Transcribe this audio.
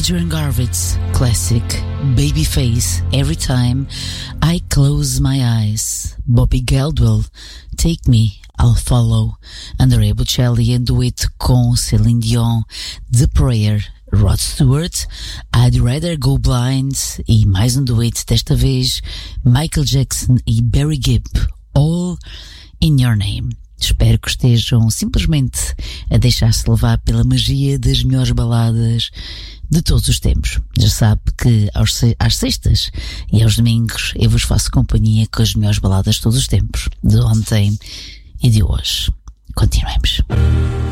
Adrian Garvitz, classic, Babyface, Every Time I Close My Eyes. Bobby Geldwell, Take Me, I'll Follow. Andrea Bocelli em dueto com Celine Dion, The Prayer. Rod Stewart, I'd Rather Go Blind, e mais um dueto, desta vez Michael Jackson e Barry Gibb, All in Your Name. Espero que estejam simplesmente a deixar-se levar pela magia das melhores baladas de todos os tempos. Já sabe que às sextas e aos domingos eu vos faço companhia com as melhores baladas de todos os tempos, de ontem e de hoje. Continuemos.